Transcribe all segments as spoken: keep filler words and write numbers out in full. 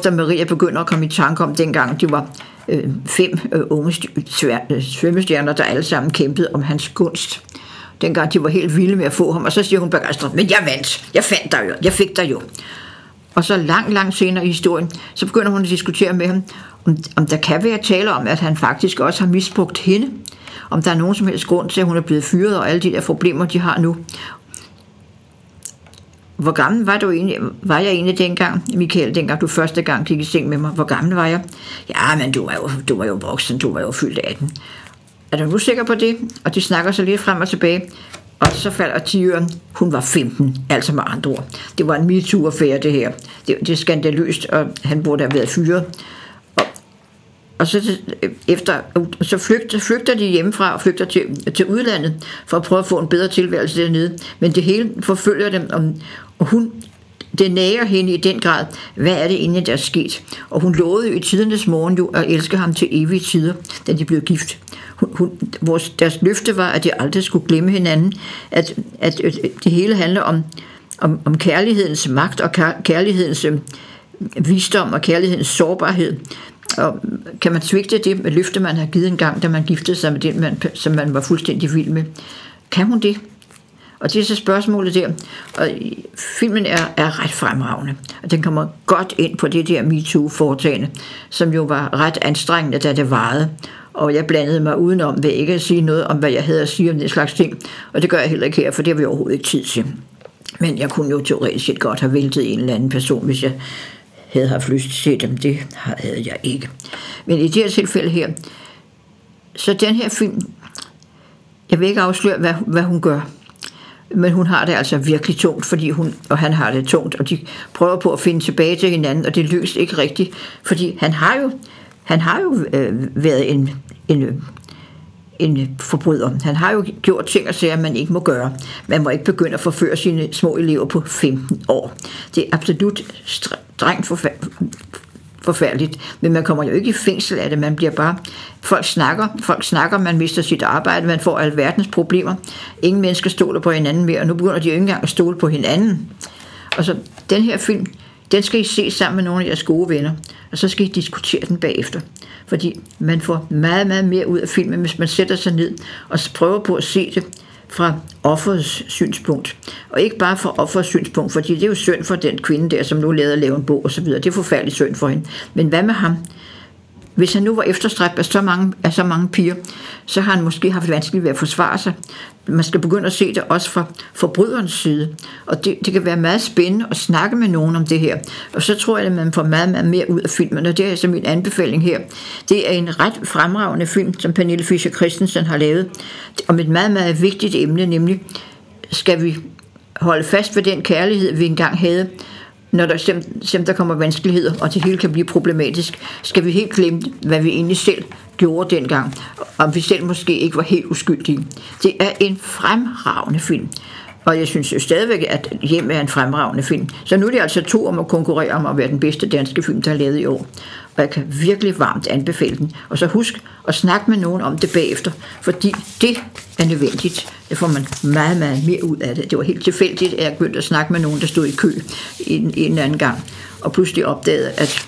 hvorefter Maria begynder at komme i tanke om, dengang de var øh, fem øh, unge svømmestjerner, der alle sammen kæmpede om hans gunst. Dengang de var helt vilde med at få ham, og så siger hun begejstret, men jeg vandt, jeg fandt dig jo, jeg fik dig jo. Og så langt, langt senere i historien, så begynder hun at diskutere med ham, om, om der kan være tale om, at han faktisk også har misbrugt hende, om der er nogen som helst grund til, at hun er blevet fyret, og alle de der problemer, de har nu. Hvor gammel var du egentlig, var jeg egentlig dengang, Michael, dengang du første gang gik i seng med mig? Hvor gammel var jeg? Ja, men du var jo, du var jo voksen, du var jo fyldt atten. Er du nu sikker på det? Og de snakker så lidt frem og tilbage, og så falder tiøren, hun var femten, altså med andre ord. Det var en MeToo-affære, det her. Det, det er skandaløst, og han burde have været fyret. Og, og så, efter, så flygter, flygter de hjemmefra og flygter til, til udlandet, for at prøve at få en bedre tilværelse dernede. Men det hele forfølger dem, om, og hun, det nærer hende i den grad, hvad er det egentlig, der er sket. Og hun lovede jo i tidernes morgen jo at elske ham til evige tider, da de blev gift. Hun, hun, vores, deres løfte var, at de aldrig skulle glemme hinanden, at, at, at det hele handler om, om, om kærlighedens magt og kærlighedens øh, visdom og kærlighedens sårbarhed. Og kan man svigte det med løfte, man har givet en gang, da man giftede sig med den, man, som man var fuldstændig vild med? Kan hun det? Og det er så spørgsmålet der. Og filmen er, er ret fremragende. Og den kommer godt ind på det der MeToo-foretagende, som jo var ret anstrengende, da det varede. Og jeg blandede mig udenom ved ikke at sige noget om, hvad jeg havde at sige om den slags ting. Og det gør jeg heller ikke her, for det har vi overhovedet ikke tid til. Men jeg kunne jo teoretisk set godt have væltet en eller anden person, hvis jeg havde haft lyst til dem. Det havde jeg ikke. Men i det her tilfælde her, så den her film, jeg vil ikke afsløre, hvad, hvad hun gør. Men hun har det altså virkelig tungt, fordi hun og han har det tungt, og de prøver på at finde tilbage til hinanden, og det lykkes ikke rigtigt, fordi han har jo, han har jo øh, været en, en, en forbryder. Han har jo gjort ting og sager, man ikke må gøre. Man må ikke begynde at forføre sine små elever på femten år. Det er absolut strengt forfærdeligt, men man kommer jo ikke i fængsel af det. Man bliver bare, folk snakker, folk snakker, man mister sit arbejde, man får alverdens problemer. Ingen mennesker stoler på hinanden mere, og nu begynder de jo ikke engang at stole på hinanden. Og så den her film, den skal I se sammen med nogle af jeres gode venner, og så skal I diskutere den bagefter. Fordi man får meget, meget mere ud af filmen, hvis man sætter sig ned og prøver på at se det fra offerets synspunkt. Og ikke bare fra offerets synspunkt, fordi det er jo synd for den kvinde der, som nu lavede at lave en bog og så videre. Det er forfærdeligt synd for hende. Men hvad med ham? Hvis han nu var efterstræbt af så mange, af så mange piger, så har han måske haft vanskeligt ved at forsvare sig. Man skal begynde at se det også fra forbryderens side. Og det, det kan være meget spændende at snakke med nogen om det her. Og så tror jeg, at man får meget, meget mere ud af filmen. Og det er altså min anbefaling her. Det er en ret fremragende film, som Pernille Fischer Christensen har lavet, om et meget, meget vigtigt emne, nemlig skal vi holde fast ved den kærlighed, vi engang havde, når der, selvom der kommer vanskeligheder, og det hele kan blive problematisk, skal vi helt glemme, hvad vi egentlig selv gjorde dengang, om vi selv måske ikke var helt uskyldige. Det er en fremragende film, og jeg synes jo stadigvæk, at Hjem er en fremragende film. Så nu er det altså to om at konkurrere om at være den bedste danske film, der er lavet i år. Og jeg kan virkelig varmt anbefale den. Og så husk at snakke med nogen om det bagefter, fordi det er nødvendigt. Det får man meget, meget mere ud af det. Det var helt tilfældigt, at jeg begyndte at snakke med nogen, der stod i kø en, en anden gang, og pludselig opdagede, at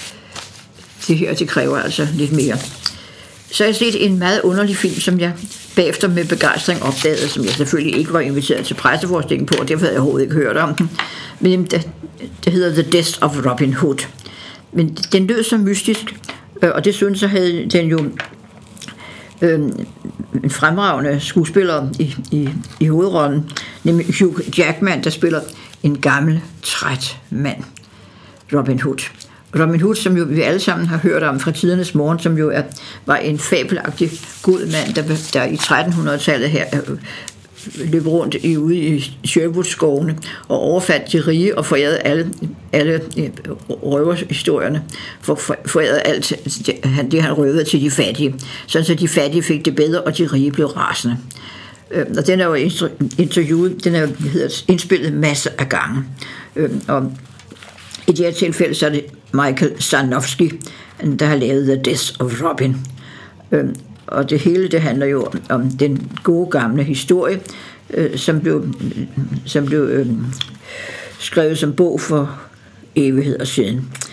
det her, det kræver altså lidt mere. Så jeg har set en meget underlig film, som jeg bagefter med begejstring opdagede, som jeg selvfølgelig ikke var inviteret til presseforestillingen på, og derfor havde jeg overhovedet ikke hørt om den. Men det, det hedder The Death of Robin Hood. Men den lød så mystisk, og det synes jeg havde den jo øh, en fremragende skuespiller i, i, i hovedrollen, nemlig Hugh Jackman, der spiller en gammel, træt mand, Robin Hood. Robin Hood, som jo vi alle sammen har hørt om fra tidernes morgen, som jo er, var en fabelagtig god mand, der, der i trettenhundredetallet her øh, løb rundt i, ude i Sherwood-skovene og overfaldt de rige og forærede alle, alle røverhistorierne, for, for, forærede alt det han, det, han røvede til de fattige, sådan så de fattige fik det bedre, og de rige blev rasende. Øh, og den er jo interviewet, den er jo hedder, indspillet masser af gange. Øh, og i det her tilfælde så er det Michael Sarnowski, der har lavet The Death of Robin. Øh, Og det hele, det handler jo om, om den gode gamle historie, øh, som blev, som blev øh, skrevet som bog for evigheder siden.